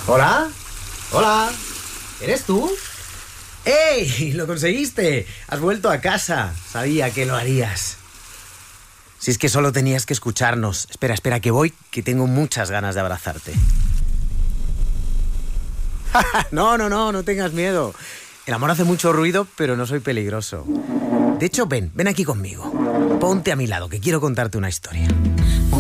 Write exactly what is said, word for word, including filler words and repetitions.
¿Hola? ¿Hola? ¿Eres tú? ¡Ey! ¡Lo conseguiste! Has vuelto a casa. Sabía que lo harías. Si es que solo tenías que escucharnos. Espera, espera, que voy, que tengo muchas ganas de abrazarte. No, no, no, no tengas miedo. El amor hace mucho ruido, pero no soy peligroso. De hecho, ven, ven aquí conmigo. Ponte a mi lado, que quiero contarte una historia.